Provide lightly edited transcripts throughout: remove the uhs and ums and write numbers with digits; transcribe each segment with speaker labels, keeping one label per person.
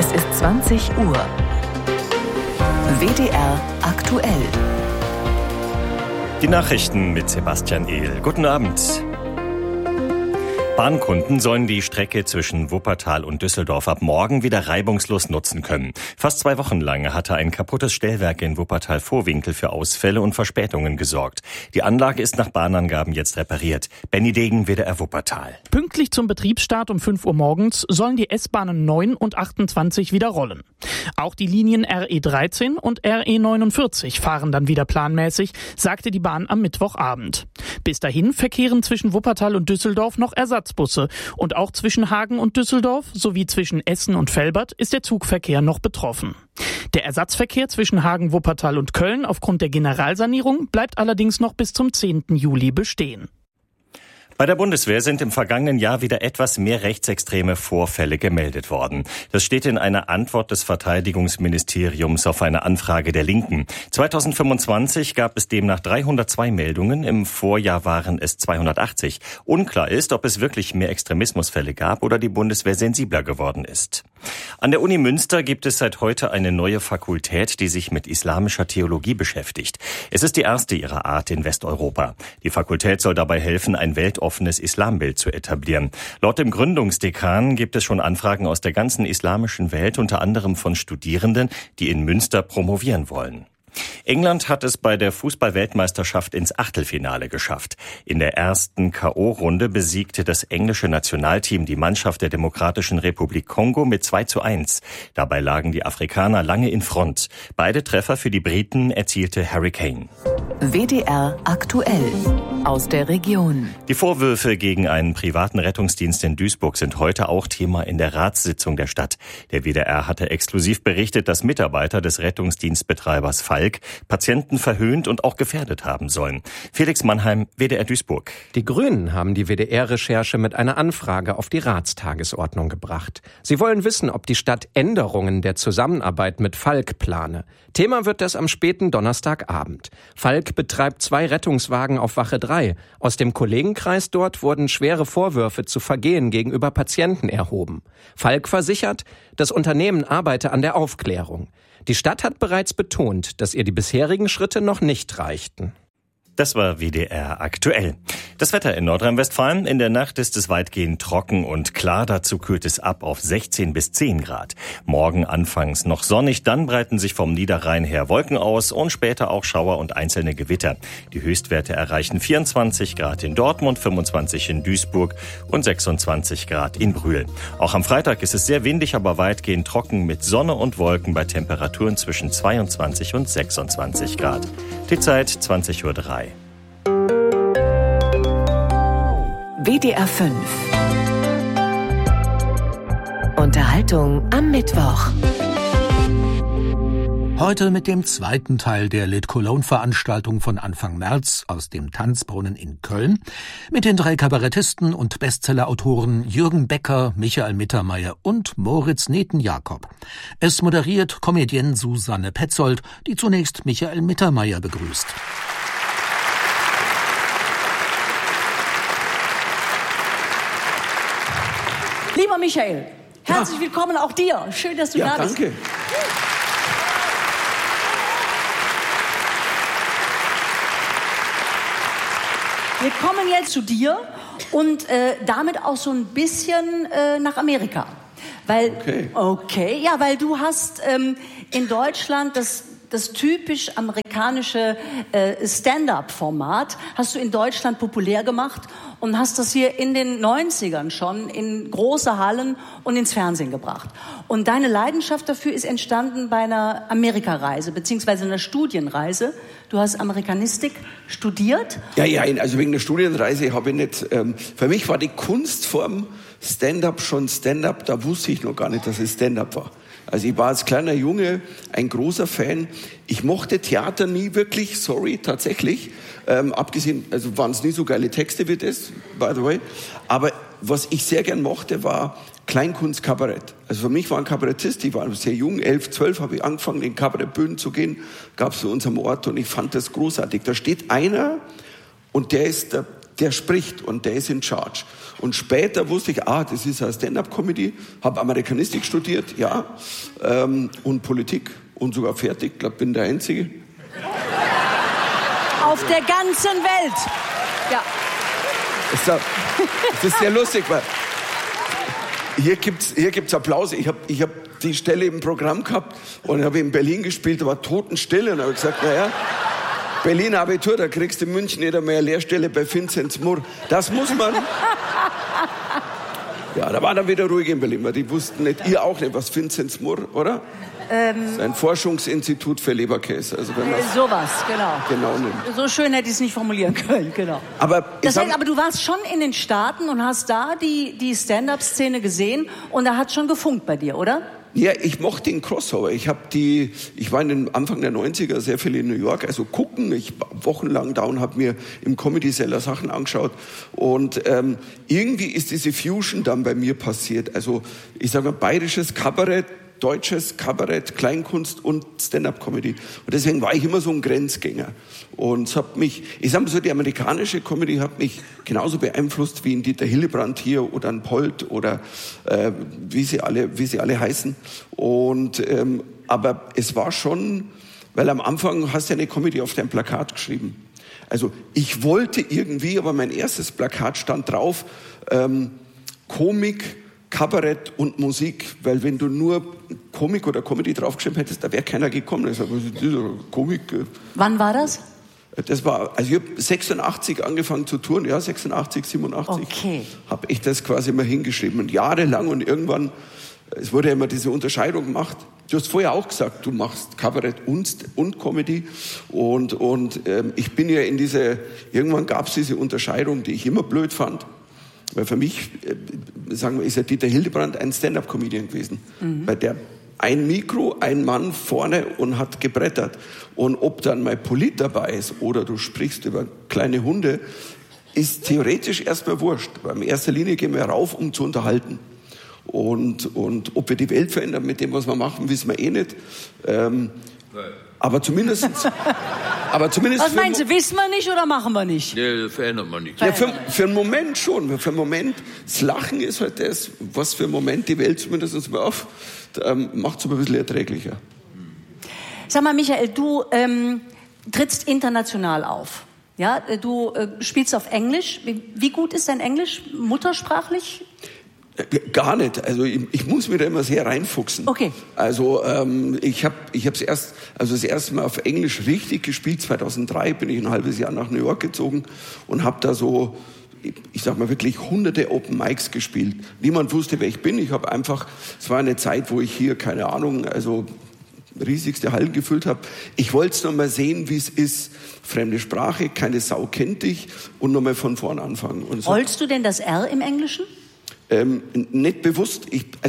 Speaker 1: Es ist 20 Uhr. WDR aktuell.
Speaker 2: Die Nachrichten mit Sebastian Ehl. Guten Abend. Bahnkunden sollen die Strecke zwischen Wuppertal und Düsseldorf ab morgen wieder reibungslos nutzen können. Fast 2 Wochen lang hatte ein kaputtes Stellwerk in Wuppertal-Vohwinkel für Ausfälle und Verspätungen gesorgt. Die Anlage ist nach Bahnangaben jetzt repariert. Benny Degen, WDR Wuppertal.
Speaker 3: Pünktlich zum Betriebsstart um 5 Uhr morgens sollen die S-Bahnen 9 und 28 wieder rollen. Auch die Linien RE13 und RE49 fahren dann wieder planmäßig, sagte die Bahn am Mittwochabend. Bis dahin verkehren zwischen Wuppertal und Düsseldorf noch Ersatzbusse. Und auch zwischen Hagen und Düsseldorf sowie zwischen Essen und Velbert ist der Zugverkehr noch betroffen. Der Ersatzverkehr zwischen Hagen, Wuppertal und Köln aufgrund der Generalsanierung bleibt allerdings noch bis zum 10. Juli bestehen.
Speaker 2: Bei der Bundeswehr sind im vergangenen Jahr wieder etwas mehr rechtsextreme Vorfälle gemeldet worden. Das steht in einer Antwort des Verteidigungsministeriums auf eine Anfrage der Linken. 2025 gab es demnach 302 Meldungen, im Vorjahr waren es 280. Unklar ist, ob es wirklich mehr Extremismusfälle gab oder die Bundeswehr sensibler geworden ist. An der Uni Münster gibt es seit heute eine neue Fakultät, die sich mit islamischer Theologie beschäftigt. Es ist die erste ihrer Art in Westeuropa. Die Fakultät soll dabei helfen, ein weltoffenes Islambild zu etablieren. Laut dem Gründungsdekan gibt es schon Anfragen aus der ganzen islamischen Welt, unter anderem von Studierenden, die in Münster promovieren wollen. England hat es bei der Fußball-Weltmeisterschaft ins Achtelfinale geschafft. In der ersten K.O.-Runde besiegte das englische Nationalteam die Mannschaft der Demokratischen Republik Kongo mit 2:1. Dabei lagen die Afrikaner lange in Front. Beide Treffer für die Briten erzielte Harry Kane.
Speaker 1: WDR aktuell. Aus der Region.
Speaker 2: Die Vorwürfe gegen einen privaten Rettungsdienst in Duisburg sind heute auch Thema in der Ratssitzung der Stadt. Der WDR hatte exklusiv berichtet, dass Mitarbeiter des Rettungsdienstbetreibers Falk Patienten verhöhnt und auch gefährdet haben sollen. Felix Mannheim, WDR Duisburg.
Speaker 4: Die Grünen haben die WDR-Recherche mit einer Anfrage auf die Ratstagesordnung gebracht. Sie wollen wissen, ob die Stadt Änderungen der Zusammenarbeit mit Falk plane. Thema wird das am späten Donnerstagabend. Falk betreibt 2 Rettungswagen auf Wache 3. Aus dem Kollegenkreis dort wurden schwere Vorwürfe zu Vergehen gegenüber Patienten erhoben. Falk versichert, das Unternehmen arbeite an der Aufklärung. Die Stadt hat bereits betont, dass ihr die bisherigen Schritte noch nicht reichten.
Speaker 2: Das war WDR aktuell. Das Wetter in Nordrhein-Westfalen. In der Nacht ist es weitgehend trocken und klar. Dazu kühlt es ab auf 16 bis 10 Grad. Morgen anfangs noch sonnig, dann breiten sich vom Niederrhein her Wolken aus und später auch Schauer und einzelne Gewitter. Die Höchstwerte erreichen 24 Grad in Dortmund, 25 in Duisburg und 26 Grad in Brühl. Auch am Freitag ist es sehr windig, aber weitgehend trocken mit Sonne und Wolken bei Temperaturen zwischen 22 und 26 Grad. Die Zeit 20:03 Uhr.
Speaker 1: WDR 5. Unterhaltung am Mittwoch.
Speaker 5: Heute mit dem zweiten Teil der Lit Cologne-Veranstaltung von Anfang März aus dem Tanzbrunnen in Köln mit den 3 Kabarettisten und Bestsellerautoren Jürgen Becker, Michael Mittermeier und Moritz Neten-Jakob. Es moderiert Comedienne Susanne Petzold, die zunächst Michael Mittermeier begrüßt.
Speaker 6: Lieber Michael, herzlich willkommen auch dir. Schön, dass du da bist.
Speaker 7: Danke.
Speaker 6: Wir kommen jetzt zu dir und damit auch so ein bisschen nach Amerika. Weil, weil du hast in Deutschland das typisch amerikanische Stand-up-Format hast du in Deutschland populär gemacht und hast das hier in den 90ern schon in große Hallen und ins Fernsehen gebracht. Und deine Leidenschaft dafür ist entstanden bei einer Amerikareise, beziehungsweise einer Studienreise. Du hast Amerikanistik studiert.
Speaker 7: Ja, also wegen der Studienreise habe ich nicht... für mich war die Kunstform Stand-up schon Stand-up, da wusste ich noch gar nicht, dass es Stand-up war. Also ich war als kleiner Junge ein großer Fan. Ich mochte Theater nie wirklich, tatsächlich. Abgesehen, also waren es nie so geile Texte wie das, by the way. Aber was ich sehr gern mochte, war Kleinkunst-Kabarett. Also für mich war ein Kabarettist, ich war sehr jung, 11, 12, habe ich angefangen, in Kabarettbühnen zu gehen. Gab es in unserem Ort und ich fand das großartig. Da steht einer und der ist der spricht und der ist in charge. Und später wusste ich, das ist eine Stand-up-Comedy, habe Amerikanistik studiert, ja, und Politik und sogar fertig, glaube bin der Einzige.
Speaker 6: Auf der ganzen Welt. Ja.
Speaker 7: Das ist sehr lustig, weil hier gibt's Applaus. Ich hab die Stelle im Programm gehabt und habe in Berlin gespielt, da war totenstille und habe gesagt, naja, Berlin Abitur, da kriegst du in München nicht einmal eine Lehrstelle bei Vinzenz Murr. Das muss man. Ja, da war dann wieder ruhig in Berlin, weil die wussten nicht, ihr auch nicht, was Vinzenz Murr, oder? Das ist ein Forschungsinstitut für Leberkäse. Also
Speaker 6: sowas, genau.
Speaker 7: Genau nimmt.
Speaker 6: So schön hätte ich es nicht formulieren können, genau.
Speaker 7: Aber
Speaker 6: du warst schon in den Staaten und hast da die Stand-up-Szene gesehen und da hat schon gefunkt bei dir, oder?
Speaker 7: Ja, ich mochte den Crossover. Ich war in den Anfang der 90er sehr viel in New York, also gucken. Ich war wochenlang da und habe mir im Comedy Cellar Sachen angeschaut. Und irgendwie ist diese Fusion dann bei mir passiert. Also ich sage mal, bayerisches Kabarett, deutsches Kabarett, Kleinkunst und Stand-up-Comedy. Und deswegen war ich immer so ein Grenzgänger. Und es hat mich, ich sag mal so, die amerikanische Comedy hat mich genauso beeinflusst wie ein Dieter Hillebrand hier oder ein Polt oder wie sie alle heißen. Und aber es war schon, weil am Anfang hast du ja eine Comedy auf dein Plakat geschrieben. Also ich wollte irgendwie, aber mein erstes Plakat stand drauf, Komik, Kabarett und Musik, weil wenn du nur Komik oder Comedy draufgeschrieben hättest, da wäre keiner gekommen. Ich sag, was ist dieser Komik?
Speaker 6: Wann war das?
Speaker 7: Das war, also ich habe 86 angefangen zu touren, ja, 86, 87.
Speaker 6: Okay.
Speaker 7: Habe ich das quasi mal hingeschrieben und jahrelang und irgendwann, es wurde ja immer diese Unterscheidung gemacht. Du hast vorher auch gesagt, du machst Kabarett und Comedy und ich bin ja in irgendwann gab es diese Unterscheidung, die ich immer blöd fand. Weil für mich, sagen wir, ist ja Dieter Hildebrand ein Stand-up-Comedian gewesen. Bei der ein Mikro, ein Mann vorne und hat gebrettert. Und ob dann mal Polit dabei ist oder du sprichst über kleine Hunde, ist theoretisch erstmal wurscht. Weil in erster Linie gehen wir rauf, um zu unterhalten. Und ob wir die Welt verändern mit dem, was wir machen, wissen wir eh nicht. Aber zumindest.
Speaker 6: Was meinst du, wissen wir nicht oder machen wir nicht?
Speaker 8: Nee, verändert man nicht.
Speaker 7: Ja, für einen Moment schon. Für einen Moment, das Lachen ist halt das, was für einen Moment die Welt zumindest macht es ein bisschen erträglicher.
Speaker 6: Sag mal, Michael, du trittst international auf. Ja, du spielst auf Englisch. Wie gut ist dein Englisch muttersprachlich?
Speaker 7: Gar nicht. Also ich muss mir da immer sehr reinfuchsen.
Speaker 6: Okay.
Speaker 7: Also ich habe das erste Mal auf Englisch richtig gespielt. 2003 bin ich ein halbes Jahr nach New York gezogen und habe da so, ich sag mal wirklich hunderte Open Mics gespielt. Niemand wusste, wer ich bin. Es war eine Zeit, wo ich hier, keine Ahnung, also riesigste Hallen gefüllt habe. Ich wollte es noch mal sehen, wie es ist. Fremde Sprache, keine Sau kennt dich und noch mal von vorn anfangen. Und so.
Speaker 6: Wolltest du denn das R im Englischen?
Speaker 7: Nicht bewusst.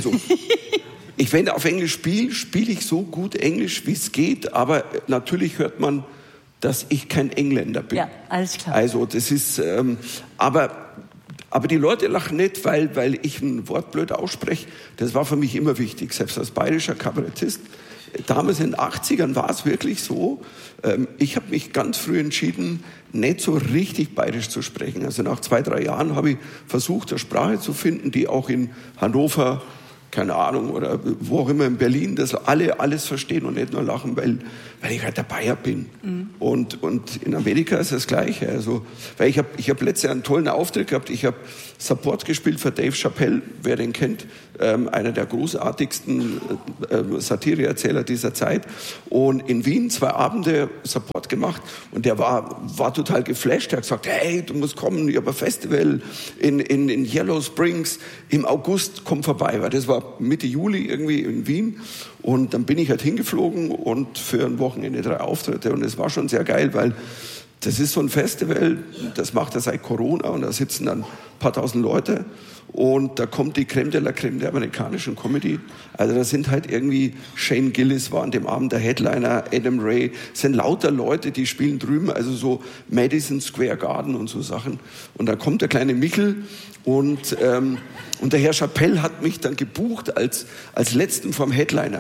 Speaker 7: Wenn ich auf Englisch spiele ich so gut Englisch, wie es geht, aber natürlich hört man, dass ich kein Engländer bin.
Speaker 6: Ja, alles klar.
Speaker 7: Also das ist, aber die Leute lachen nicht, weil ich ein Wort blöd ausspreche. Das war für mich immer wichtig, selbst als bayerischer Kabarettist. Damals in den 80ern war es wirklich so, ich habe mich ganz früh entschieden, nicht so richtig bayerisch zu sprechen. Also nach 2-3 Jahren habe ich versucht, eine Sprache zu finden, die auch in Hannover, keine Ahnung, oder wo auch immer in Berlin, dass alle alles verstehen und nicht nur lachen, weil ich halt der Bayer bin. Mhm. Und in Amerika ist das Gleiche. Also, weil ich hab letztes Jahr einen tollen Auftritt gehabt. Ich habe Support gespielt für Dave Chappelle, wer den kennt, einer der großartigsten Satireerzähler dieser Zeit. Und in Wien 2 Abende Support gemacht und der war total geflasht. Er hat gesagt, hey, du musst kommen, ich habe ein Festival in Yellow Springs im August, komm vorbei. Weil das war Mitte Juli irgendwie in Wien. Und dann bin ich halt hingeflogen und für ein Wochenende 3 Auftritte. Und es war schon sehr geil, weil das ist so ein Festival, das macht er seit Corona und da sitzen dann ein paar tausend Leute und da kommt die Creme de la Creme der amerikanischen Comedy. Also da sind halt irgendwie, Shane Gillis war an dem Abend der Headliner, Adam Ray, sind lauter Leute, die spielen drüben, also so Madison Square Garden und so Sachen. Und da kommt der kleine Michel und der Herr Chappelle hat mich dann gebucht als letzten vom Headliner.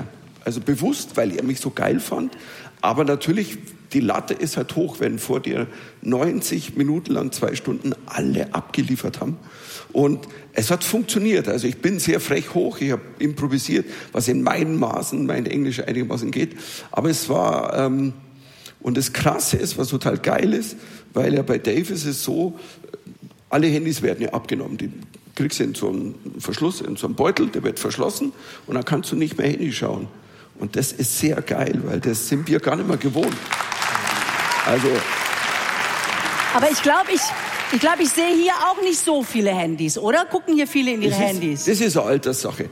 Speaker 7: Also bewusst, weil er mich so geil fand. Aber natürlich, die Latte ist halt hoch, wenn vor dir 90 Minuten lang 2 Stunden alle abgeliefert haben. Und es hat funktioniert. Also ich bin sehr frech hoch, ich habe improvisiert, was in meinen Maßen, mein Englisch einigermaßen geht. Aber es war, und das Krasse ist, was total geil ist, weil ja bei Dave ist es so, alle Handys werden ja abgenommen. Die kriegst du in so einen Verschluss, in so einen Beutel, der wird verschlossen und dann kannst du nicht mehr Handy schauen. Und das ist sehr geil, weil das sind wir gar nicht mehr gewohnt. Also.
Speaker 6: Aber ich glaube, ich sehe hier auch nicht so viele Handys, oder? Gucken hier viele in ihre Handys?
Speaker 7: Das ist eine Alterssache.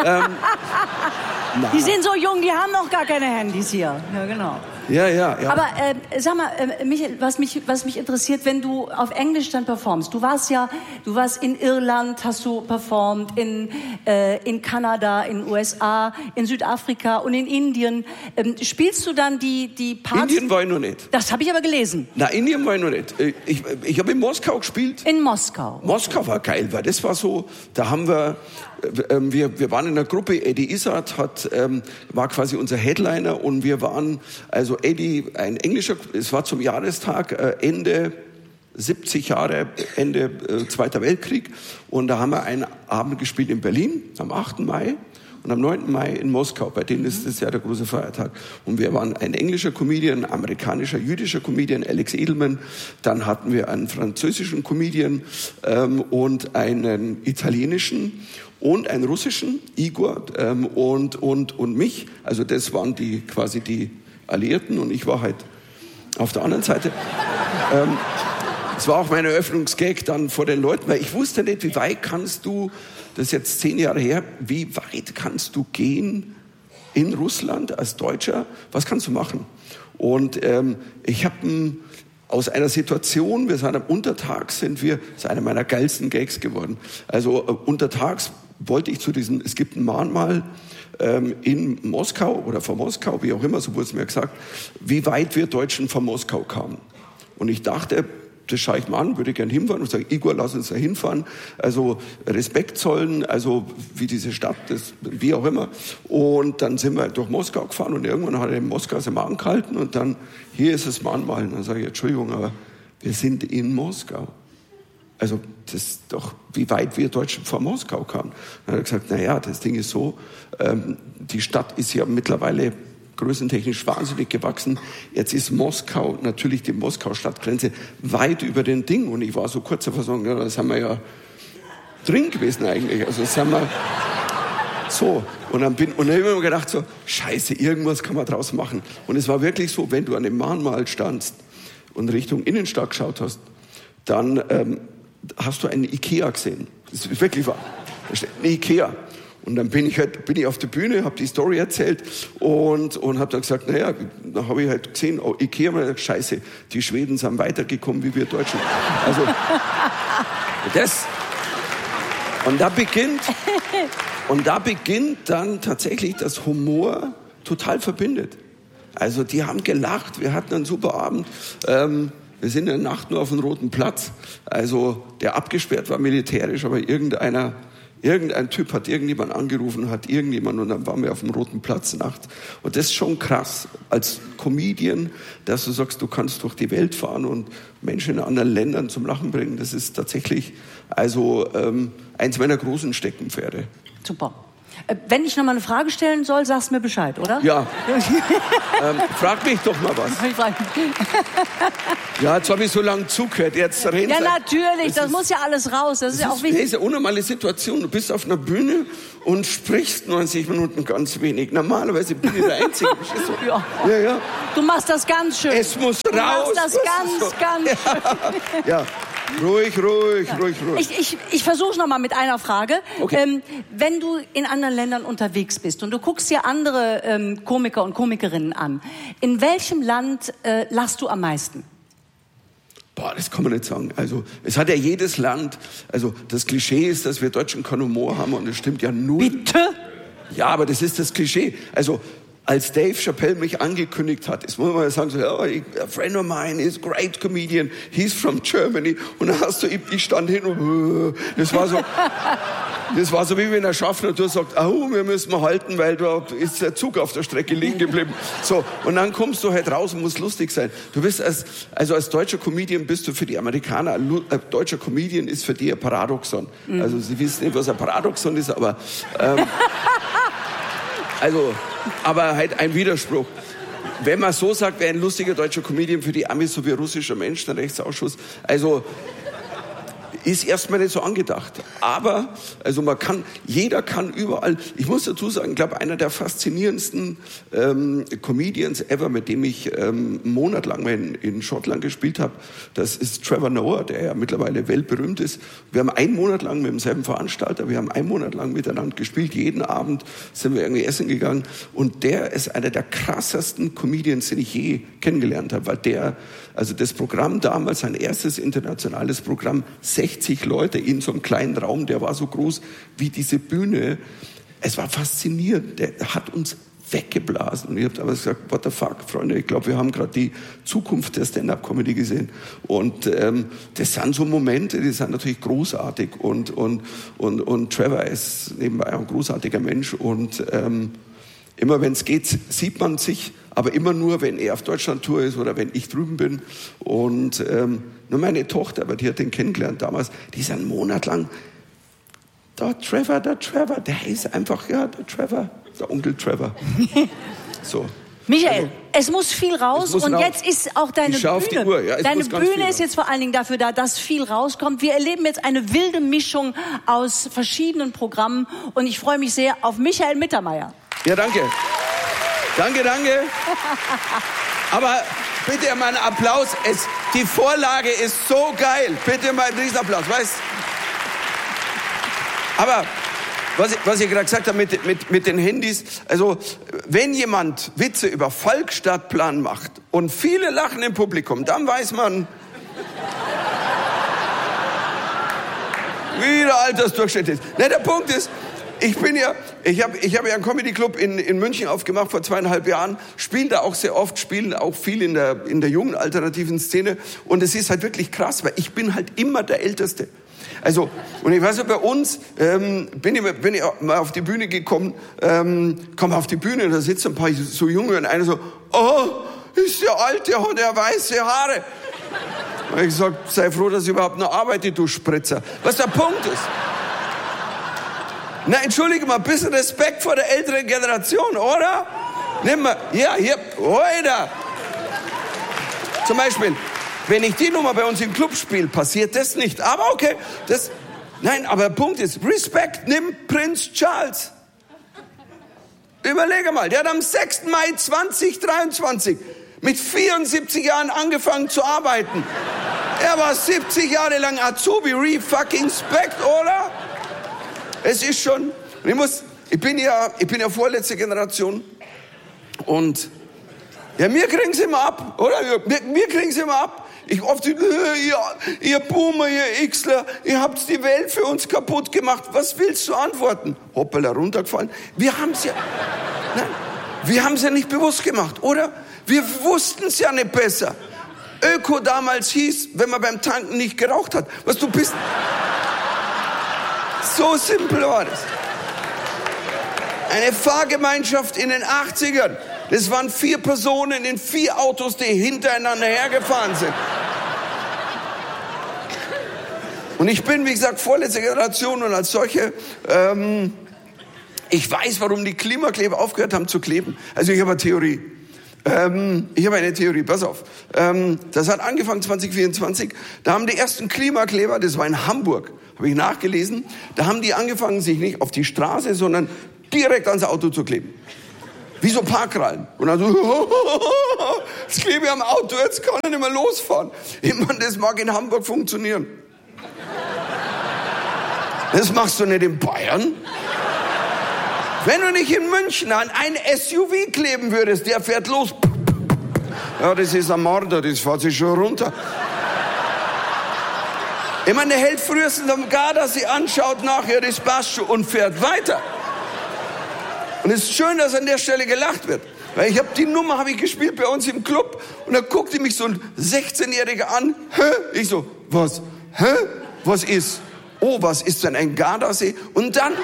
Speaker 6: Die sind so jung, die haben noch gar keine Handys hier. Ja, genau.
Speaker 7: Ja.
Speaker 6: Aber sag mal, Michael, was mich interessiert, wenn du auf Englisch dann performst. Du warst in Irland, hast du performt, in Kanada, in USA, in Südafrika und in Indien. Spielst du dann die Parts?
Speaker 7: Indien war ich noch nicht.
Speaker 6: Das habe ich aber gelesen.
Speaker 7: Na, Indien war ich noch nicht. Ich habe in Moskau gespielt.
Speaker 6: In Moskau.
Speaker 7: Moskau war geil, weil das war so, da haben wir waren in einer Gruppe, Eddie Izzard war quasi unser Headliner und wir waren, also Eddie, ein englischer, es war zum Jahrestag, Ende 70 Jahre, Ende Zweiter Weltkrieg und da haben wir einen Abend gespielt in Berlin am 8. Mai und am 9. Mai in Moskau, bei denen ist das ja der große Feiertag. Und wir waren ein englischer Comedian, ein amerikanischer, jüdischer Comedian, Alex Edelman. Dann hatten wir einen französischen Comedian und einen italienischen und einen russischen, Igor, und mich. Also das waren quasi die Alliierten und ich war halt auf der anderen Seite. Es war auch mein Eröffnungsgag dann vor den Leuten, weil ich wusste nicht, wie weit kannst du, das ist jetzt 10 Jahre her, wie weit kannst du gehen in Russland als Deutscher? Was kannst du machen? Und ich habe aus einer Situation, wir sind am Untertags, das ist einer meiner geilsten Gags geworden. Also untertags wollte ich es gibt ein Mahnmal in Moskau oder von Moskau, wie auch immer, so wurde es mir gesagt, wie weit wir Deutschen von Moskau kamen. Und ich dachte, das schaue ich mal an, würde gerne hinfahren und sage, Igor, lass uns da hinfahren. Also Respekt zollen, also wie diese Stadt, wie auch immer. Und dann sind wir durch Moskau gefahren und irgendwann hat er in Moskau sein Magen gehalten und dann, hier ist das Mahnmal. Und dann sage ich, Entschuldigung, aber wir sind in Moskau. Also das ist doch, wie weit wir Deutschen von Moskau kamen. Dann hat er gesagt, naja, das Ding ist so, die Stadt ist ja mittlerweile größentechnisch wahnsinnig gewachsen. Jetzt ist Moskau, natürlich die Moskau-Stadtgrenze, weit über den Ding. Und ich war so kurz davor sagen, ja, das haben wir ja drin gewesen eigentlich. Also das haben wir so. Und dann habe ich mir gedacht so, scheiße, irgendwas kann man draus machen. Und es war wirklich so, wenn du an dem Mahnmal standst und Richtung Innenstadt geschaut hast, dann hast du einen Ikea gesehen. Das ist wirklich wahr. Da steht ein Ikea. Und dann bin ich auf der Bühne, habe die Story erzählt und habe dann gesagt, naja, da habe ich halt gesehen, oh, Ikea, und gesagt, scheiße, die Schweden sind weitergekommen wie wir Deutschen. Also das. Und da beginnt dann tatsächlich, dass Humor total verbindet. Also die haben gelacht, wir hatten einen super Abend. Wir sind in der Nacht nur auf dem Roten Platz. Also der abgesperrt war militärisch, aber irgendein Typ hat irgendjemand angerufen, und dann waren wir auf dem Roten Platz nachts. Und das ist schon krass, als Comedian, dass du sagst, du kannst durch die Welt fahren und Menschen in anderen Ländern zum Lachen bringen. Das ist tatsächlich also eins meiner großen Steckenpferde.
Speaker 6: Super. Wenn ich noch mal eine Frage stellen soll, sagst du mir Bescheid, oder?
Speaker 7: Ja. Frag mich doch mal was. Ja, jetzt habe ich so lange zugehört. Jetzt rennt
Speaker 6: ja, natürlich. Das muss ja alles raus. Das ist ja auch wichtig.
Speaker 7: Das ist eine unnormale Situation. Du bist auf einer Bühne und sprichst 90 Minuten ganz wenig. Normalerweise bin ich der Einzige. Ja.
Speaker 6: Du machst das ganz schön.
Speaker 7: Es muss raus.
Speaker 6: Du machst das ganz schön.
Speaker 7: Ja. Ruhig.
Speaker 6: Ich versuche es nochmal mit einer Frage.
Speaker 7: Okay.
Speaker 6: Wenn du in anderen Ländern unterwegs bist und du guckst dir andere Komiker und Komikerinnen an, in welchem Land lachst du am meisten?
Speaker 7: Boah, das kann man nicht sagen. Also, es hat ja jedes Land, also das Klischee ist, dass wir Deutschen keinen Humor haben und das stimmt ja null.
Speaker 6: Bitte?
Speaker 7: Ja, aber das ist das Klischee. Also, als Dave Chappelle mich angekündigt hat, das muss man sagen, so, oh, a friend of mine is a great comedian, he's from Germany. Und dann ich stand hin und das war so wie wenn der Schaffner sagt, wir müssen mal halten, weil da ist der Zug auf der Strecke liegen geblieben. So, und dann kommst du halt raus und musst lustig sein. Du bist als deutscher Comedian bist du für die Amerikaner, deutscher Comedian ist für die ein Paradoxon. Also sie wissen nicht, was ein Paradoxon ist, aber aber halt ein Widerspruch. Wenn man so sagt, wäre ein lustiger deutscher Comedian für die Amis so wie russischer Menschenrechtsausschuss. Also ist erstmal nicht so angedacht. Aber, jeder kann überall, ich muss dazu sagen, ich glaube, einer der faszinierendsten Comedians ever, mit dem ich einen Monat lang in Schottland gespielt habe, das ist Trevor Noah, der ja mittlerweile weltberühmt ist. Wir haben einen Monat lang mit demselben Veranstalter, wir haben einen Monat lang miteinander gespielt, jeden Abend sind wir irgendwie essen gegangen und der ist einer der krassesten Comedians, den ich je kennengelernt habe, weil das Programm damals, sein erstes internationales Programm, 60 Leute in so einem kleinen Raum, der war so groß wie diese Bühne. Es war faszinierend, der hat uns weggeblasen. Und ich habe damals gesagt, what the fuck, Freunde, ich glaube, wir haben gerade die Zukunft der Stand-up-Comedy gesehen. Und das sind so Momente, die sind natürlich großartig. Und Trevor ist nebenbei auch ein großartiger Mensch. Und immer wenn es geht, sieht man sich, aber immer nur, wenn er auf Deutschland-Tour ist oder wenn ich drüben bin. Und nur meine Tochter, aber die hat den kennengelernt damals, die ist einen Monat lang, der Trevor, der ist einfach, der Trevor, der Onkel Trevor. So.
Speaker 6: Michael, es muss viel raus und jetzt ist auch deine Bühne.
Speaker 7: Auf die Uhr. Ja,
Speaker 6: deine Bühne ist jetzt vor allen Dingen dafür da, dass viel rauskommt. Wir erleben jetzt eine wilde Mischung aus verschiedenen Programmen und ich freue mich sehr auf Michael Mittermeier.
Speaker 7: Ja, danke. Danke. Aber bitte mal einen Applaus. Die Vorlage ist so geil. Bitte mal einen Riesenapplaus, weißt? Aber was ich gerade gesagt habe mit den Handys, also wenn jemand Witze über Volksstadtplan macht und viele lachen im Publikum, dann weiß man, wie der Altersdurchschnitt ist. Ne, der Punkt ist, ich habe ja einen Comedy-Club in München aufgemacht vor 2,5 Jahren, spiele da auch sehr oft, spiele auch viel in der jungen alternativen Szene und es ist halt wirklich krass, weil ich bin halt immer der Älteste. Also, und ich weiß nicht, bei uns bin ich mal auf die Bühne gekommen, komme auf die Bühne und da sitzen ein paar so Junge und einer so, oh, ist der alt, der hat ja weiße Haare. Und ich sag, sei froh, dass ich überhaupt noch arbeite, du Spritzer. Was der Punkt ist. Na, entschuldige mal, ein bisschen Respekt vor der älteren Generation, oder? Nimm mal, ja, hier, heute. Zum Beispiel, wenn ich die Nummer bei uns im Club spiele, passiert das nicht. Aber okay, nein, aber der Punkt ist, Respekt, nimm Prinz Charles. Überlege mal, der hat am 6. Mai 2023 mit 74 Jahren angefangen zu arbeiten. Er war 70 Jahre lang Azubi, fucking Spect, oder? Es ist schon, ich bin ja vorletzte Generation und ja, mir kriegen sie immer ab, oder? Mir kriegen sie immer ab. Ihr Boomer, ihr Xler, ihr habt die Welt für uns kaputt gemacht. Was willst du antworten? Hoppala, runtergefallen. Wir haben es ja nicht bewusst gemacht, oder? Wir wussten es ja nicht besser. Öko damals hieß, wenn man beim Tanken nicht geraucht hat. Was du bist... So simpel war das. Eine Fahrgemeinschaft in den 80ern. Das waren 4 Personen in 4 Autos, die hintereinander hergefahren sind. Und ich bin, wie gesagt, vorletzte Generation und als solche, ich weiß, warum die Klimakleber aufgehört haben zu kleben. Also ich habe eine Theorie. Pass auf. Das hat angefangen 2024. Da haben die ersten Klimakleber, das war in Hamburg, habe ich nachgelesen, da haben die angefangen, sich nicht auf die Straße, sondern direkt ans Auto zu kleben. Wie so Parkrallen. Und dann so, das klebe ich am Auto, jetzt kann ich nicht mehr losfahren. Ich meine, das mag in Hamburg funktionieren. Das machst du nicht in Bayern. Wenn du nicht in München an ein SUV kleben würdest, der fährt los. Ja, das ist ein Mörder, das fährt sich schon runter. Ich meine, der hält frühestens am Gardasee, anschaut nachher das passt schon und fährt weiter. Und es ist schön, dass an der Stelle gelacht wird. Weil die Nummer habe ich gespielt bei uns im Club und da guckte mich so ein 16-Jähriger an. Hä? Ich so, was? Hä? Was ist? Oh, was ist denn ein Gardasee? Und dann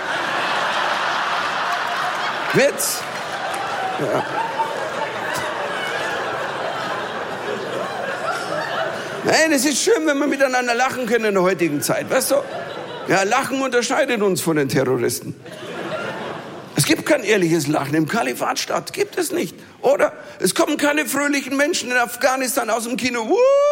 Speaker 7: wird's. Ja. Nein, es ist schön, wenn wir miteinander lachen können in der heutigen Zeit, weißt du? Ja, Lachen unterscheidet uns von den Terroristen. Es gibt kein ehrliches Lachen im Kalifatstaat, gibt es nicht, oder? Es kommen keine fröhlichen Menschen in Afghanistan aus dem Kino.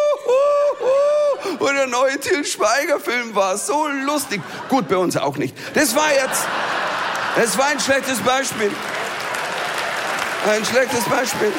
Speaker 7: Und der neue Til Schweiger-Film war so lustig. Gut, bei uns auch nicht. Das war ein schlechtes Beispiel. Ein schlechtes Beispiel.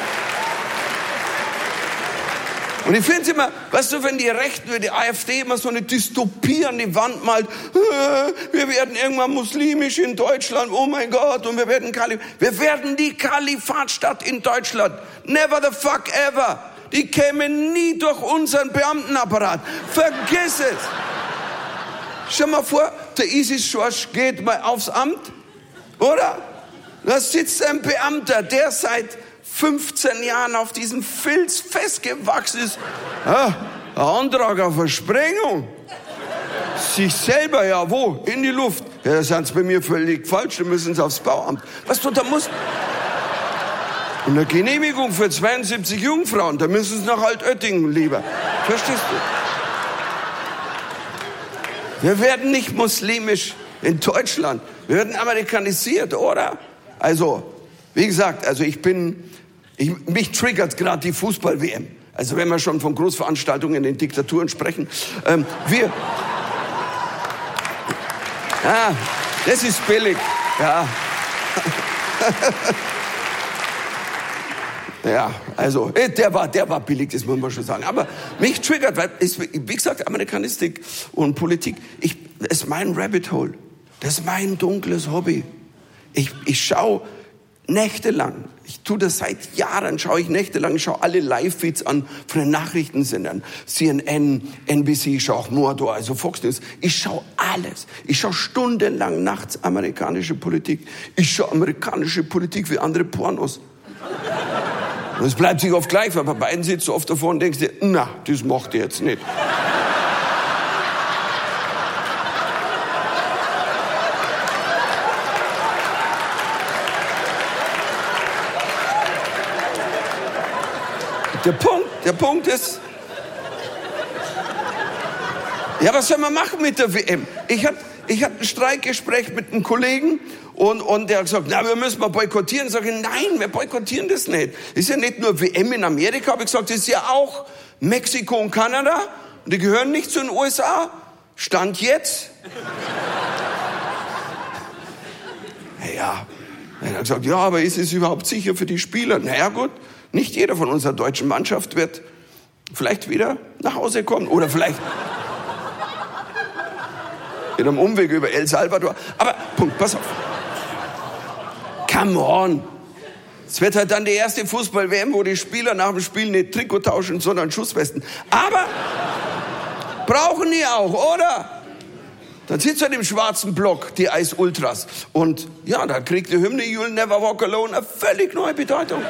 Speaker 7: Und ich finde es immer, weißt du, wenn die Rechten, die AfD immer so eine Dystopie an die Wand malt, wir werden irgendwann muslimisch in Deutschland, oh mein Gott, und wir werden die Kalifatstadt in Deutschland. Never the fuck ever. Die kämen nie durch unseren Beamtenapparat. Vergiss es. Stell mal vor, der ISIS-Schorsch geht mal aufs Amt, oder? Da sitzt ein Beamter, der seit 15 Jahren auf diesem Filz festgewachsen ist. Ah, ein Antrag auf Versprengung. Sich selber, ja, wo? In die Luft. Ja, da sind sie bei mir völlig falsch, da müssen sie aufs Bauamt. Was du, da musst... Und eine Genehmigung für 72 Jungfrauen, da müssen sie nach Altöttingen lieber. Verstehst du? Wir werden nicht muslimisch in Deutschland. Wir werden amerikanisiert, oder? Also, wie gesagt, also mich triggert gerade die Fußball-WM. Also wenn wir schon von Großveranstaltungen in den Diktaturen sprechen. Ja, das ist billig. Ja. Ja, also der war billig, das muss man schon sagen. Aber mich triggert, weil, wie gesagt, Amerikanistik und Politik, das ist mein Rabbit Hole. Das ist mein dunkles Hobby. Ich schaue nächtelang, ich tue das seit Jahren, schaue ich nächtelang, ich schaue alle Live-Feeds an von den Nachrichtensendern. CNN, NBC, ich schaue auch Mordor, also Fox News. Ich schaue alles. Ich schaue stundenlang nachts amerikanische Politik. Ich schaue amerikanische Politik wie andere Pornos. Und es bleibt sich oft gleich, weil bei beiden sitzt du oft davor und denkst dir, na, das macht ihr jetzt nicht. Der Punkt ist, ja, was soll man machen mit der WM? Ich hatte ein Streikgespräch mit einem Kollegen und der hat gesagt, na, wir müssen mal boykottieren. Sag ich, nein, wir boykottieren das nicht. Ist ja nicht nur WM in Amerika, habe ich gesagt, das ist ja auch Mexiko und Kanada und die gehören nicht zu den USA. Stand jetzt. Ja, er hat gesagt, ja, aber ist es überhaupt sicher für die Spieler? Naja, gut. Nicht jeder von unserer deutschen Mannschaft wird vielleicht wieder nach Hause kommen. Oder vielleicht mit einem Umweg über El Salvador. Aber, Punkt, pass auf. Come on. Es wird halt dann die erste Fußball-WM, wo die Spieler nach dem Spiel nicht Trikot tauschen, sondern Schusswesten. Aber brauchen die auch, oder? Dann sitzt halt im schwarzen Block die Eis-Ultras. Und ja, da kriegt die Hymne You'll Never Walk Alone eine völlig neue Bedeutung.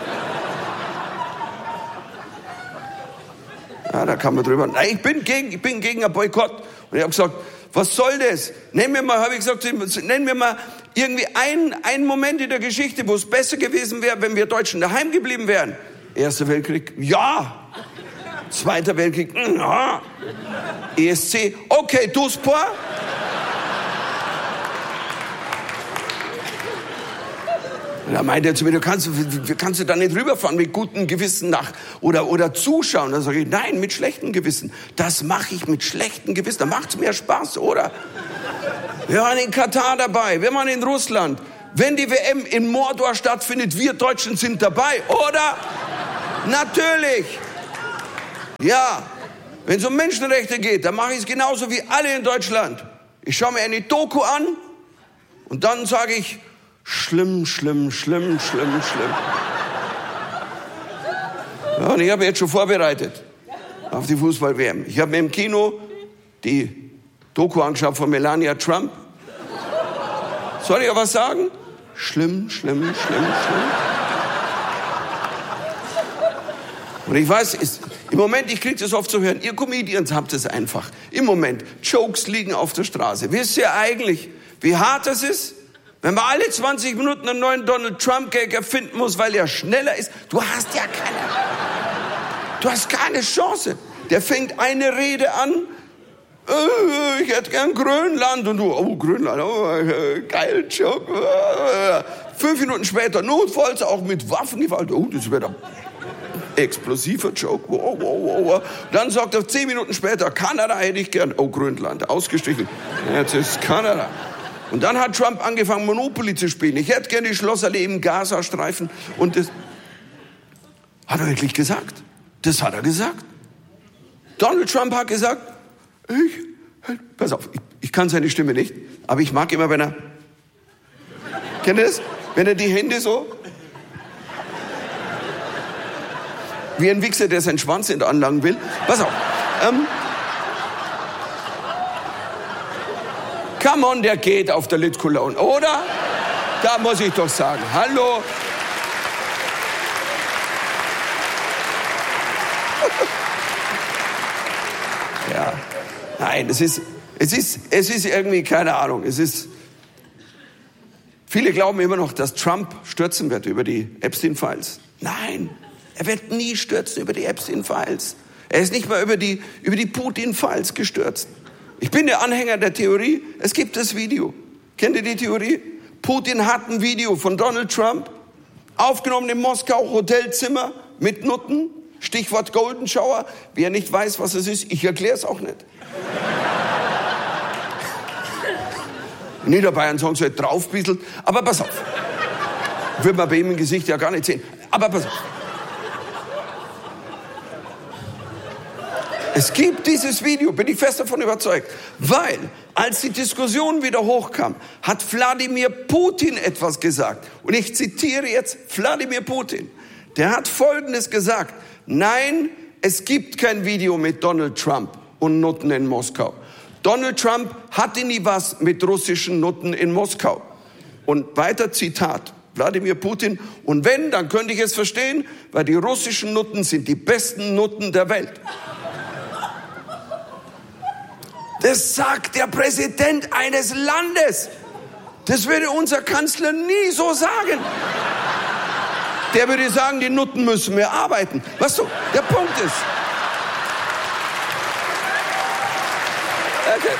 Speaker 7: Ja, da kann man drüber. Nein, ich bin gegen einen Boykott. Und ich habe gesagt, was soll das? Nenn mir mal irgendwie einen Moment in der Geschichte, wo es besser gewesen wäre, wenn wir Deutschen daheim geblieben wären. Erster Weltkrieg, ja. Zweiter Weltkrieg, ja. ESC, okay, du Sport. Da meint er zu mir, kannst du da nicht rüberfahren mit gutem Gewissen oder zuschauen? Da sage ich, nein, mit schlechtem Gewissen. Das mache ich mit schlechtem Gewissen. Da macht's mehr Spaß, oder? Wir waren in Katar dabei, wir waren in Russland. Wenn die WM in Mordor stattfindet, wir Deutschen sind dabei, oder? Natürlich. Ja, wenn es um Menschenrechte geht, dann mache ich es genauso wie alle in Deutschland. Ich schaue mir eine Doku an und dann sage ich, schlimm, schlimm, schlimm, schlimm, schlimm. Ja, und ich habe jetzt schon vorbereitet auf die Fußball-WM. Ich habe mir im Kino die Doku angeschaut von Melania Trump. Soll ich auch was sagen? Schlimm, schlimm, schlimm, schlimm. Und ich weiß, im Moment, ich kriege das oft zu hören, ihr Comedians habt es einfach. Im Moment, Jokes liegen auf der Straße. Wisst ihr eigentlich, wie hart das ist? Wenn man alle 20 Minuten einen neuen Donald Trump-Gag erfinden muss, weil er schneller ist. Du hast keine Chance. Der fängt eine Rede an, ich hätte gern Grönland. Und du, oh, Grönland, oh, geil, Joke. 5 Minuten später, notfalls auch mit Waffengewalt. Oh, das wäre explosiver Joke. Wow. Dann sagt er 10 Minuten später, Kanada hätte ich gern. Oh, Grönland, ausgestrichen. Jetzt ist Kanada. Und dann hat Trump angefangen, Monopoly zu spielen. Ich hätte gern die Schlossallee im Gazastreifen. Und das hat er wirklich gesagt. Das hat er gesagt. Donald Trump hat gesagt, pass auf, ich kann seine Stimme nicht, aber ich mag immer, wenn er, kennt ihr das? Wenn er die Hände so, wie ein Wichser, der seinen Schwanz anlangen will. Pass auf. Come on, der geht auf der Lit Cologne, oder? Da muss ich doch sagen, hallo. Ja, nein, es ist irgendwie, keine Ahnung, viele glauben immer noch, dass Trump stürzen wird über die Epstein-Files. Nein, er wird nie stürzen über die Epstein-Files. Er ist nicht mal über die Putin-Files gestürzt. Ich bin der Anhänger der Theorie, es gibt das Video. Kennt ihr die Theorie? Putin hat ein Video von Donald Trump, aufgenommen im Moskau Hotelzimmer mit Nutten, Stichwort Golden Shower. Wer nicht weiß, was es ist, ich erkläre es auch nicht. In Niederbayern sagen sie halt draufbieselt, aber pass auf. Würde man bei ihm im Gesicht ja gar nicht sehen. Aber pass auf. Es gibt dieses Video, bin ich fest davon überzeugt, weil als die Diskussion wieder hochkam, hat Wladimir Putin etwas gesagt. Und ich zitiere jetzt Wladimir Putin. Der hat Folgendes gesagt: Nein, es gibt kein Video mit Donald Trump und Nutten in Moskau. Donald Trump hatte nie was mit russischen Nutten in Moskau. Und weiter Zitat, Wladimir Putin: Und wenn, dann könnte ich es verstehen, weil die russischen Nutten sind die besten Nutten der Welt. Das sagt der Präsident eines Landes. Das würde unser Kanzler nie so sagen. Der würde sagen, die Nutten müssen mehr arbeiten. Weißt du, der Punkt ist. Okay.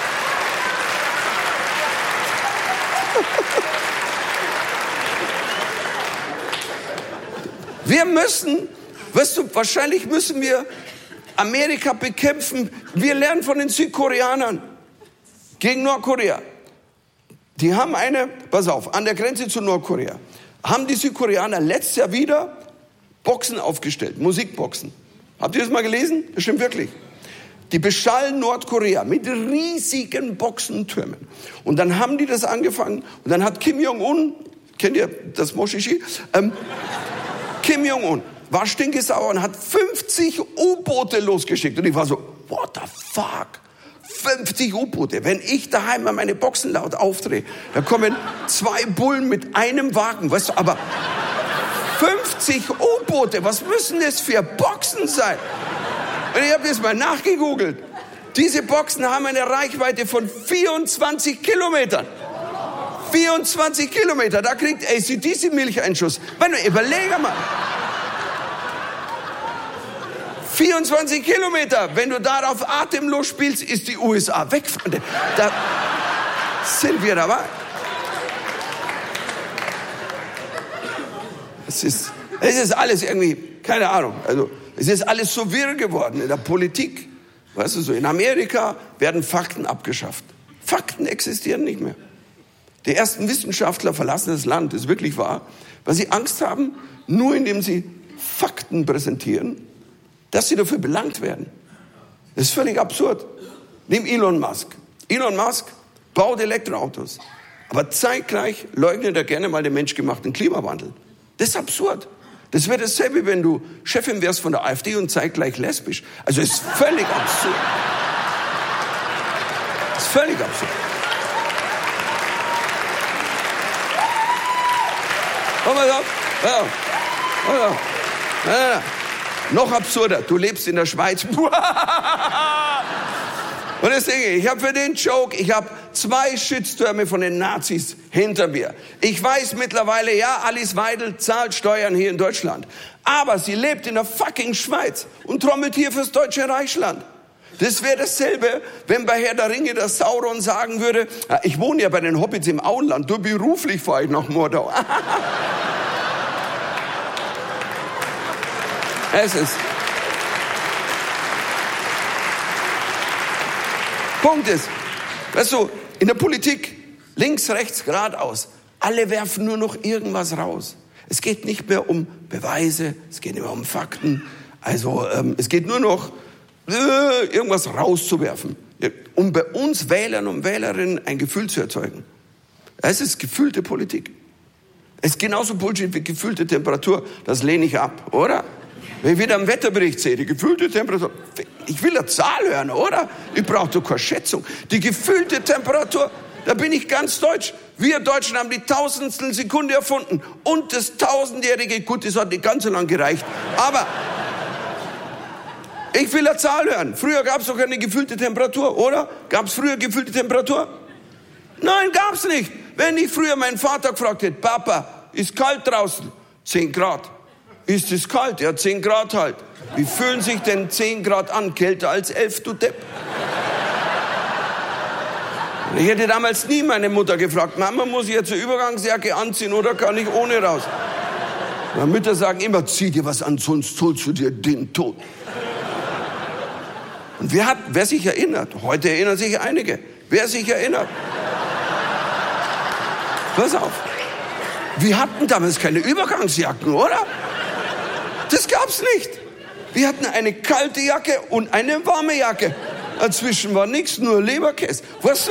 Speaker 7: Wir müssen, weißt du, wahrscheinlich müssen wir Amerika bekämpfen. Wir lernen von den Südkoreanern gegen Nordkorea. Die haben pass auf, an der Grenze zu Nordkorea, haben die Südkoreaner letztes Jahr wieder Boxen aufgestellt, Musikboxen. Habt ihr das mal gelesen? Das stimmt wirklich. Die beschallen Nordkorea mit riesigen Boxentürmen. Und dann haben die das angefangen. Und dann hat Kim Jong-un, kennt ihr das Moschichi? Kim Jong-un war stinkesauer und hat 50 U-Boote losgeschickt. Und ich war so, what the fuck? 50 U-Boote. Wenn ich daheim mal meine Boxen laut aufdrehe, da kommen 2 Bullen mit einem Wagen. Weißt du, aber 50 U-Boote, was müssen das für Boxen sein? Und ich habe das mal nachgegoogelt. Diese Boxen haben eine Reichweite von 24 Kilometern. 24 Kilometer, da kriegt AC/DC Milcheinschuss. Überlege mal. 24 Kilometer, wenn du darauf atemlos spielst, ist die USA weg. Da sind wir dabei. Es ist alles irgendwie, keine Ahnung, also es ist alles so wirr geworden in der Politik. Weißt du so, in Amerika werden Fakten abgeschafft. Fakten existieren nicht mehr. Die ersten Wissenschaftler verlassen das Land, das ist wirklich wahr, weil sie Angst haben, nur indem sie Fakten präsentieren, dass sie dafür belangt werden. Das ist völlig absurd. Nimm Elon Musk. Elon Musk baut Elektroautos. Aber zeitgleich leugnet er gerne mal den menschgemachten Klimawandel. Das ist absurd. Das wäre dasselbe, wenn du Chefin wärst von der AfD und zeitgleich lesbisch. Also es ist völlig absurd. Das ist völlig absurd. Pass auf. Noch absurder, du lebst in der Schweiz. Und deswegen, ich habe für den Joke, ich habe 2 Shitstürme von den Nazis hinter mir. Ich weiß mittlerweile, ja, Alice Weidel zahlt Steuern hier in Deutschland. Aber sie lebt in der fucking Schweiz und trommelt hier fürs Deutsche Reichsland. Das wäre dasselbe, wenn bei Herr der Ringe der Sauron sagen würde, ich wohne ja bei den Hobbits im Auenland, nur beruflich fahre ich nach Mordor. Es ist. Punkt ist, weißt du, in der Politik, links, rechts, geradeaus, alle werfen nur noch irgendwas raus. Es geht nicht mehr um Beweise, es geht nicht mehr um Fakten. Also es geht nur noch irgendwas rauszuwerfen, um bei uns Wählern und Wählerinnen ein Gefühl zu erzeugen. Es ist gefühlte Politik. Es ist genauso Bullshit wie gefühlte Temperatur. Das lehne ich ab, oder? Wenn ich wieder am Wetterbericht sehe, die gefühlte Temperatur, ich will eine Zahl hören, oder? Ich brauche doch keine Schätzung. Die gefühlte Temperatur, da bin ich ganz deutsch. Wir Deutschen haben die 1000stel Sekunde erfunden und das 1000-jährige, gut, das hat nicht ganz so lang gereicht, aber ich will eine Zahl hören. Früher gab es doch keine gefühlte Temperatur, oder? Gab es früher gefühlte Temperatur? Nein, gab es nicht. Wenn ich früher meinen Vater gefragt hätte, Papa, ist kalt draußen? 10 Grad. Ist es kalt? Ja, 10 Grad halt. Wie fühlen sich denn 10 Grad an? Kälter als 11, du Depp. Ich hätte damals nie meine Mutter gefragt, Mama, muss ich jetzt eine Übergangsjacke anziehen oder kann ich ohne raus? Meine Mütter sagen immer, zieh dir was an, sonst holst du dir den Tod. Und wer sich erinnert, heute erinnern sich einige, wer sich erinnert, pass auf, wir hatten damals keine Übergangsjacken, oder? Das gab's nicht. Wir hatten eine kalte Jacke und eine warme Jacke. Dazwischen war nichts, nur Leberkäse. Weißt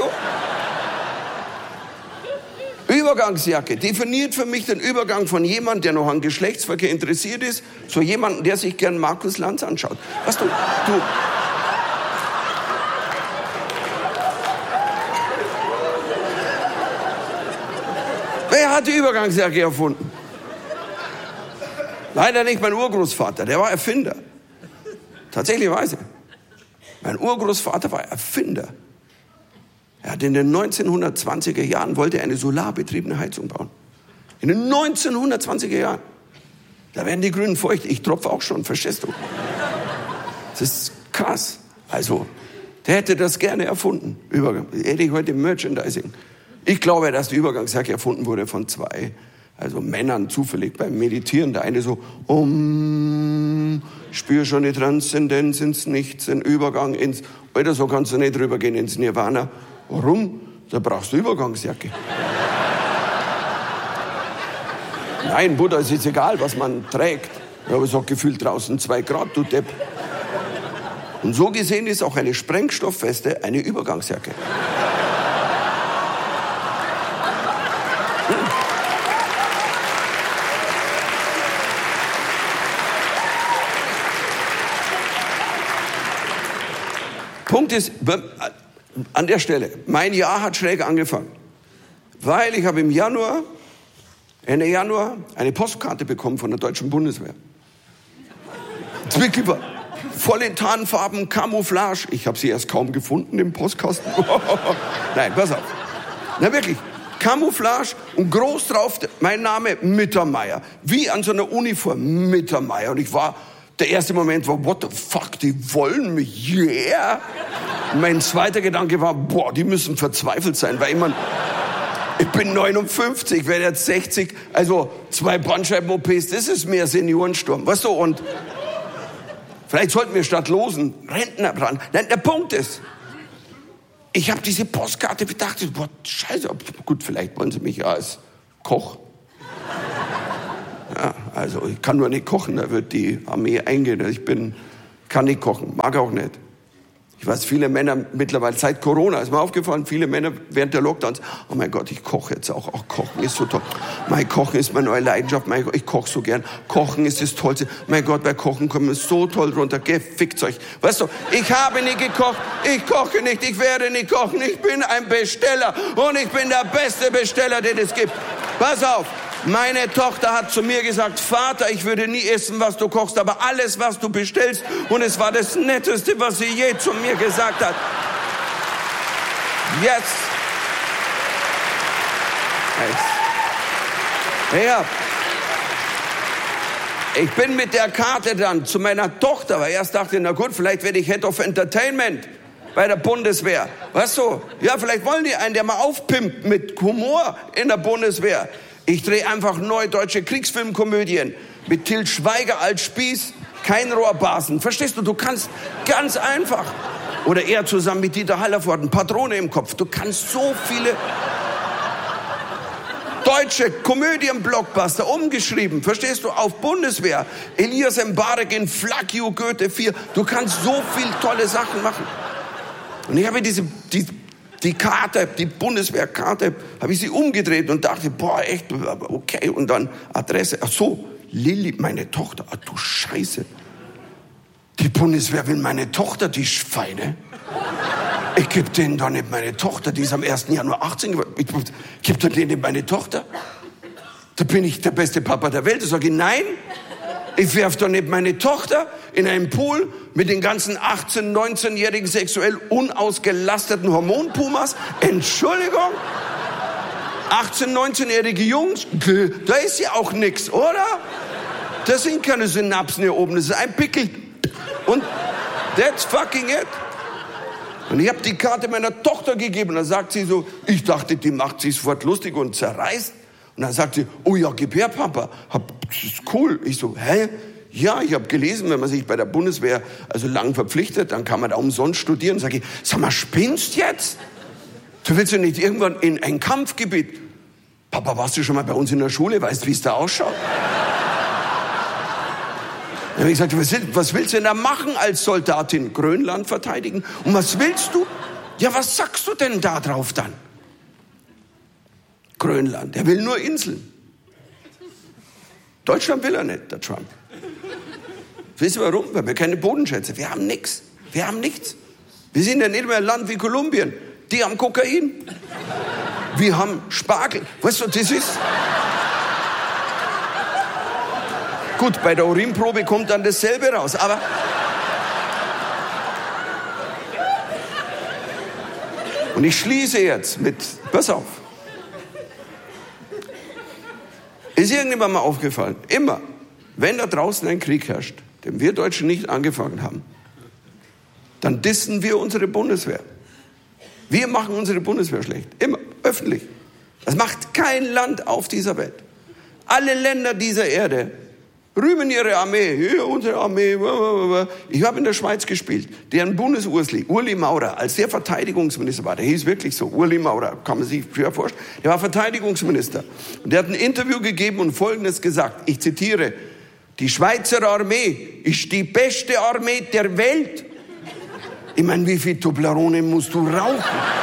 Speaker 7: du? Übergangsjacke definiert für mich den Übergang von jemandem, der noch an Geschlechtsverkehr interessiert ist, zu jemandem, der sich gern Markus Lanz anschaut. Weißt du, Wer hat die Übergangsjacke erfunden? Leider nicht mein Urgroßvater, der war Erfinder. Tatsächlicherweise. Mein Urgroßvater war Erfinder. Er hat in den 1920er Jahren, wollte eine solarbetriebene Heizung bauen. In den 1920er Jahren. Da werden die Grünen feucht. Ich tropfe auch schon, verstehst du? Das ist krass. Also, der hätte das gerne erfunden. Hätte ich heute Merchandising. Ich glaube, dass die Übergangsjacke erfunden wurde von 2 Männern zufällig beim Meditieren. Der eine so, spür schon die Transzendenz ins Nichts, den Übergang ins, Alter, so kannst du nicht rübergehen ins Nirvana. Warum? Da brauchst du Übergangsjacke. Nein, Buddha, es ist egal, was man trägt. Ich habe so gefühlt draußen 2 Grad, du Depp. Und so gesehen ist auch eine Sprengstoffweste eine Übergangsjacke. Punkt ist, an der Stelle, mein Jahr hat schräg angefangen, weil ich habe Ende Januar, eine Postkarte bekommen von der deutschen Bundeswehr. Das wirklich war voll in Tarnfarben, Camouflage. Ich habe sie erst kaum gefunden im Postkasten. Nein, pass auf. Na wirklich, Camouflage und groß drauf mein Name Mittermeier. Wie an so einer Uniform, Mittermeier. Und der erste Moment war, what the fuck, die wollen mich, yeah. Mein zweiter Gedanke war, die müssen verzweifelt sein, weil ich bin 59, werde jetzt 60, also 2 Bandscheiben-OPs, das ist mehr Seniorensturm, weißt du, und vielleicht sollten wir statt losen Rentner dran. Nein, der Punkt ist, ich habe diese Postkarte gedacht, scheiße, gut, vielleicht wollen sie mich ja als Koch. Ja, also ich kann nur nicht kochen, da wird die Armee eingehen. Kann nicht kochen, mag auch nicht. Ich weiß, viele Männer mittlerweile, seit Corona ist mir aufgefallen, viele Männer während der Lockdowns, oh mein Gott, ich koche jetzt auch. Auch Kochen ist so toll. Mein Kochen ist meine neue Leidenschaft. Mein Gott, ich koche so gern. Kochen ist das Tollste. Mein Gott, bei Kochen kommen wir so toll runter. Gefickt euch. Weißt du, ich habe nie gekocht. Ich koche nicht. Ich werde nicht kochen. Ich bin ein Besteller. Und ich bin der beste Besteller, den es gibt. Pass auf. Meine Tochter hat zu mir gesagt, Vater, ich würde nie essen, was du kochst, aber alles, was du bestellst. Und es war das Netteste, was sie je zu mir gesagt hat. Jetzt. Ja. Ich bin mit der Karte dann zu meiner Tochter, weil erst dachte, na gut, vielleicht werde ich Head of Entertainment bei der Bundeswehr. Weißt du? Ja, vielleicht wollen die einen, der mal aufpimpt mit Humor in der Bundeswehr. Ich drehe einfach neue deutsche Kriegsfilmkomödien mit Til Schweiger als Spieß, kein Rohrbasen. Verstehst du? Du kannst ganz einfach. Oder er zusammen mit Dieter Hallervorden, eine Patrone im Kopf. Du kannst so viele deutsche Komödien-Blockbuster umgeschrieben, verstehst du, auf Bundeswehr. Elias Mbarek in Fuck You, Goethe 4. Du kannst so viel tolle Sachen machen. Und ich habe die Karte, die Bundeswehrkarte, habe ich sie umgedreht und dachte, boah, echt, okay. Und dann Adresse, ach so, Lilly, meine Tochter, ach du Scheiße. Die Bundeswehr will meine Tochter, die Schweine. Ich gebe denen doch nicht meine Tochter, die ist am 1. Januar 18 geworden. Ich gebe doch denen nicht meine Tochter. Da bin ich der beste Papa der Welt. Da sage ich, nein, ich werfe doch nicht meine Tochter in einen Pool mit den ganzen 18-, 19-jährigen sexuell unausgelasteten Hormonpumas. Entschuldigung? 18-, 19-jährige Jungs, da ist ja auch nix, oder? Das sind keine Synapsen hier oben, das ist ein Pickel. Und that's fucking it. Und ich habe die Karte meiner Tochter gegeben. Und dann sagt sie so, ich dachte, die macht sich sofort lustig und zerreißt. Und dann sagt sie, oh ja, gib her, Papa. Das ist cool. Ich so, hä? Ja, ich habe gelesen, wenn man sich bei der Bundeswehr also lang verpflichtet, dann kann man da umsonst studieren. Sag ich, sag mal, spinnst jetzt? Du willst ja nicht irgendwann in ein Kampfgebiet. Papa, warst du schon mal bei uns in der Schule? Weißt du, wie es da ausschaut? Dann habe ich gesagt, was willst du denn da machen als Soldatin? Grönland verteidigen? Und was willst du? Ja, was sagst du denn da drauf dann? Grönland, der will nur Inseln. Deutschland will er nicht, der Trump. Wisst ihr warum? Weil wir keine Bodenschätze. Wir haben nichts. Wir haben nichts. Wir sind ja nicht mehr ein Land wie Kolumbien. Die haben Kokain. Wir haben Spargel. Weißt du, das ist... Gut, bei der Urinprobe kommt dann dasselbe raus, aber... Und ich schließe jetzt mit... Pass auf. Ist irgendjemand mal aufgefallen? Immer, wenn da draußen ein Krieg herrscht, den wir Deutschen nicht angefangen haben, dann dissen wir unsere Bundeswehr. Wir machen unsere Bundeswehr schlecht. Immer, öffentlich. Das macht kein Land auf dieser Welt. Alle Länder dieser Erde rühmen ihre Armee. Hier, unsere Armee. Ich habe in der Schweiz gespielt. Deren Bundesursli, Uli Maurer, als der Verteidigungsminister war, der hieß wirklich so, Uli Maurer, kann man sich früher vorstellen, der war Verteidigungsminister. Und der hat ein Interview gegeben und Folgendes gesagt, ich zitiere, die Schweizer Armee ist die beste Armee der Welt. Ich meine, wie viel Toblerone musst du rauchen?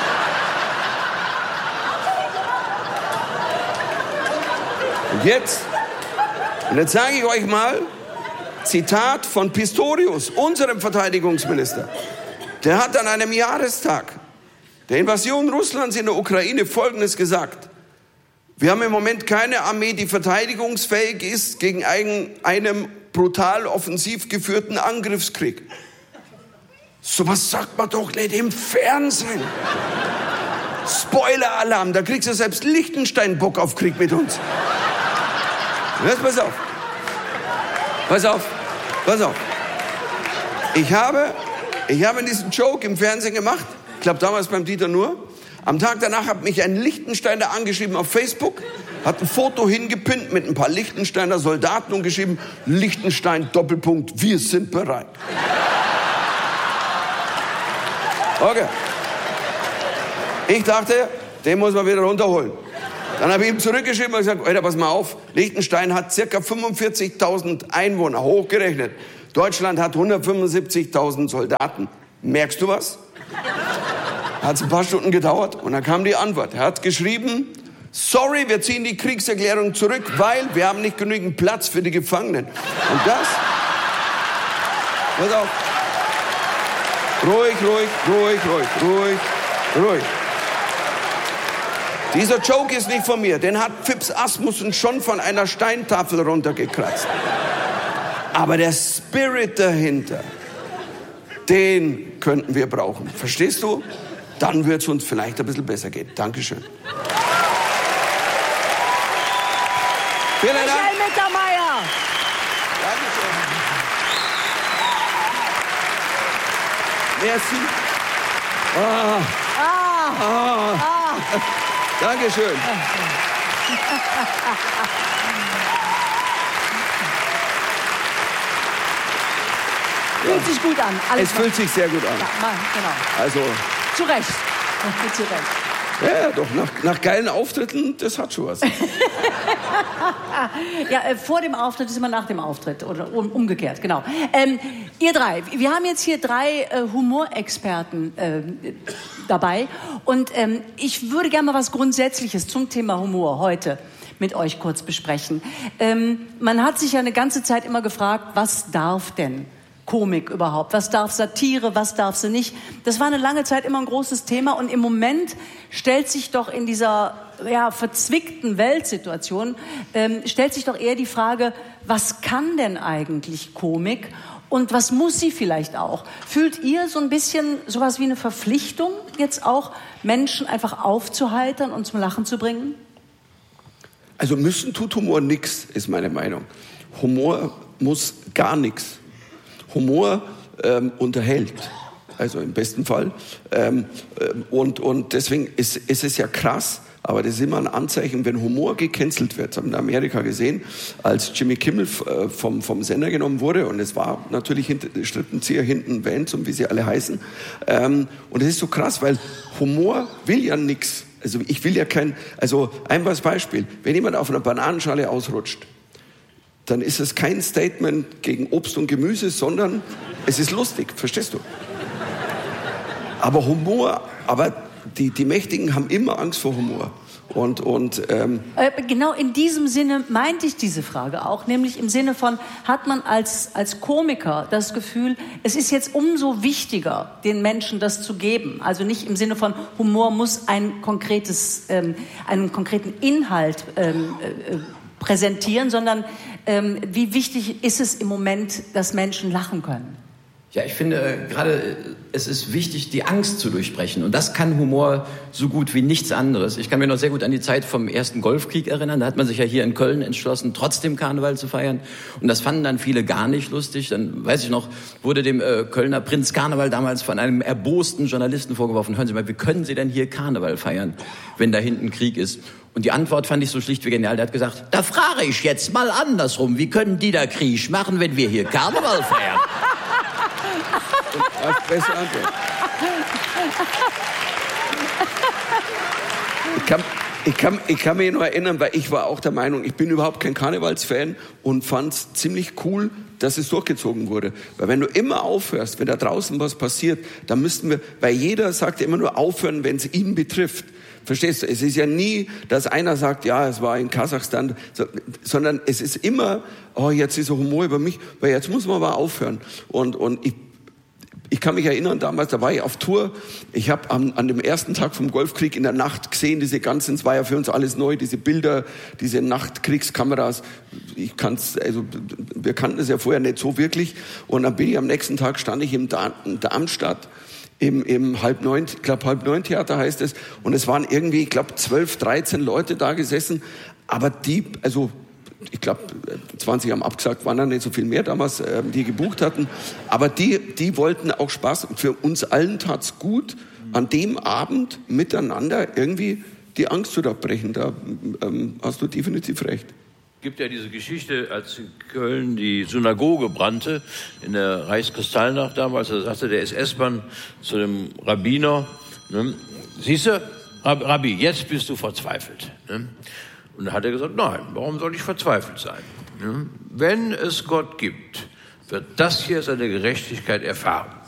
Speaker 7: Und jetzt sage ich euch mal, Zitat von Pistorius, unserem Verteidigungsminister. Der hat an einem Jahrestag der Invasion Russlands in der Ukraine Folgendes gesagt. Wir haben im Moment keine Armee, die verteidigungsfähig ist gegen einen brutal offensiv geführten Angriffskrieg. Sowas sagt man doch nicht im Fernsehen. Spoiler-Alarm, da kriegst du selbst Liechtenstein Bock auf Krieg mit uns. Jetzt pass auf. Pass auf. Pass auf. Ich habe diesen Joke im Fernsehen gemacht. Ich glaube damals beim Dieter Nuhr. Am Tag danach hat mich ein Liechtensteiner angeschrieben auf Facebook, hat ein Foto hingepinnt mit ein paar Liechtensteiner Soldaten und geschrieben, Liechtenstein, Doppelpunkt, wir sind bereit. Okay. Ich dachte, den muss man wieder runterholen. Dann habe ich ihm zurückgeschrieben und gesagt, Alter, pass mal auf, Liechtenstein hat ca. 45.000 Einwohner, hochgerechnet. Deutschland hat 175.000 Soldaten. Merkst du was? Hat es ein paar Stunden gedauert und dann kam die Antwort. Er hat geschrieben, sorry, wir ziehen die Kriegserklärung zurück, weil wir haben nicht genügend Platz für die Gefangenen. Und das... Pass auf. Ruhig, ruhig, ruhig, ruhig, ruhig, ruhig. Dieser Joke ist nicht von mir. Den hat Phipps Asmussen schon von einer Steintafel runtergekratzt. Aber der Spirit dahinter, den könnten wir brauchen. Verstehst du? Dann wird es uns vielleicht ein bisschen besser gehen. Dankeschön. Vielen Dank.
Speaker 6: Michael Mittermeier.
Speaker 7: Dankeschön. Merci. Dankeschön.
Speaker 6: Fühlt sich gut an. Alles
Speaker 7: Es fühlt sich sehr gut an.
Speaker 6: Ja, genau.
Speaker 7: Also,
Speaker 6: Zu Recht. Zu Recht.
Speaker 7: ja, doch, nach geilen Auftritten, das hat schon was.
Speaker 6: Ja, vor dem Auftritt ist immer nach dem Auftritt oder umgekehrt, genau. Ihr drei, wir haben jetzt hier 3 Humorexperten dabei und ich würde gerne mal was Grundsätzliches zum Thema Humor heute mit euch kurz besprechen. Man hat sich ja eine ganze Zeit immer gefragt, was darf denn Komik überhaupt? Was darf Satire, was darf sie nicht? Das war eine lange Zeit immer ein großes Thema und im Moment stellt sich doch in dieser verzwickten Weltsituation, stellt sich doch eher die Frage, was kann denn eigentlich Komik und was muss sie vielleicht auch? Fühlt ihr so ein bisschen sowas wie eine Verpflichtung, jetzt auch Menschen einfach aufzuheitern und zum Lachen zu bringen?
Speaker 7: Also müssen tut Humor nix, ist meine Meinung. Humor muss gar nichts. Humor unterhält, also im besten Fall. Und deswegen ist es ja krass, aber das ist immer ein Anzeichen, wenn Humor gecancelt wird. Das haben wir in Amerika gesehen, als Jimmy Kimmel vom Sender genommen wurde. Und es war natürlich Strippenzieher hinten, Vans und wie sie alle heißen. Und es ist so krass, weil Humor will ja nichts. Also ich will ja also einfaches Beispiel, wenn jemand auf einer Bananenschale ausrutscht, dann ist es kein Statement gegen Obst und Gemüse, sondern es ist lustig, verstehst du? Aber die Mächtigen haben immer Angst vor Humor.
Speaker 6: Genau in diesem Sinne meinte ich diese Frage auch, nämlich im Sinne von, hat man als Komiker das Gefühl, es ist jetzt umso wichtiger, den Menschen das zu geben. Also nicht im Sinne von, Humor muss einen konkreten Inhalt präsentieren, sondern wie wichtig ist es im Moment, dass Menschen lachen können?
Speaker 8: Ja, ich finde gerade, es ist wichtig, die Angst zu durchbrechen. Und das kann Humor so gut wie nichts anderes. Ich kann mich noch sehr gut an die Zeit vom ersten Golfkrieg erinnern. Da hat man sich ja hier in Köln entschlossen, trotzdem Karneval zu feiern. Und das fanden dann viele gar nicht lustig. Dann, weiß ich noch, wurde dem Kölner Prinz Karneval damals von einem erbosten Journalisten vorgeworfen, hören Sie mal, wie können Sie denn hier Karneval feiern, wenn da hinten Krieg ist? Und die Antwort fand ich so schlicht wie genial. Der hat gesagt, da frage ich jetzt mal andersrum. Wie können die da Krieg machen, wenn wir hier Karneval feiern?
Speaker 7: Beste Antwort. Ich kann mich noch erinnern, weil ich war auch der Meinung, ich bin überhaupt kein Karnevalsfan und fand es ziemlich cool, dass es durchgezogen wurde. Weil wenn du immer aufhörst, wenn da draußen was passiert, dann müssten wir, weil jeder sagt immer nur aufhören, wenn es ihn betrifft. Verstehst du? Es ist ja nie, dass einer sagt, ja, es war in Kasachstan, sondern es ist immer, oh, jetzt ist so Humor über mich, weil jetzt muss man aber aufhören. Und ich kann mich erinnern, damals, da war ich auf Tour. Ich habe an dem ersten Tag vom Golfkrieg in der Nacht gesehen, es war ja für uns alles neu, diese Bilder, diese Nachtkriegskameras. Wir kannten es ja vorher nicht so wirklich. Und dann bin ich am nächsten Tag, stand ich in Darmstadt, im 8:30 Theater heißt es. Und es waren irgendwie, ich glaube, 12, 13 Leute da gesessen. Aber ich glaube, 20 haben abgesagt, waren dann nicht so viel mehr damals, die gebucht hatten. Aber die wollten auch Spaß. Für uns allen tat's gut, an dem Abend miteinander irgendwie die Angst zu durchbrechen. Da hast du definitiv recht.
Speaker 9: Es gibt ja diese Geschichte, als in Köln die Synagoge brannte, in der Reichskristallnacht damals, da sagte der SS-Mann zu dem Rabbiner, ne, siehst du, Rabbi, jetzt bist du verzweifelt. Ne? Und da hat er gesagt, nein, warum soll ich verzweifelt sein? Ne? Wenn es Gott gibt, wird das hier seine Gerechtigkeit erfahren.